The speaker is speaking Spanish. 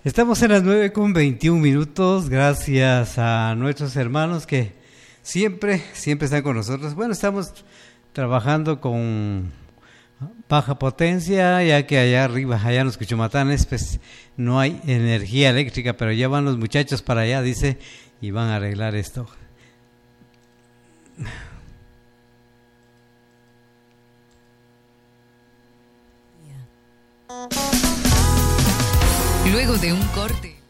Estamos en las 9:21. Gracias a nuestros hermanos que siempre están con nosotros. Bueno, estamos trabajando con baja potencia, ya que allá arriba, allá en los Cuchumatanes, pues no hay energía eléctrica, pero ya van los muchachos para allá, dice, y van a arreglar esto. Luego de un corte.